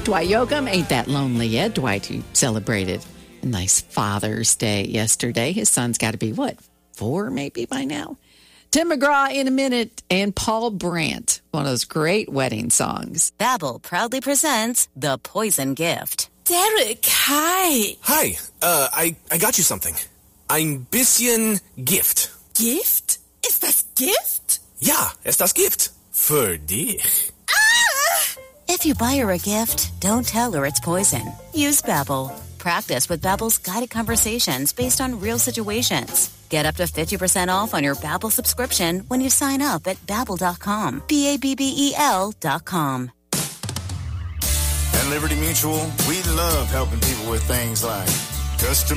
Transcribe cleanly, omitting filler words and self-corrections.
Dwight Yoakam, ain't that lonely yet? Dwight, who celebrated a nice Father's Day yesterday. His son's got to be, 4 maybe by now? Tim McGraw in a minute, and Paul Brandt, one of those great wedding songs. Babbel proudly presents The Poison Gift. Derek, hi. Hi, I got you something. Ein bisschen Gift. Gift? Ist das Gift? Ja, ist das Gift. Für dich. If you buy her a gift, don't tell her it's poison. Use Babbel. Practice with Babbel's guided conversations based on real situations. Get up to 50% off on your Babbel subscription when you sign up at Babbel.com. Babbel.com. At Liberty Mutual, we love helping people with things like custom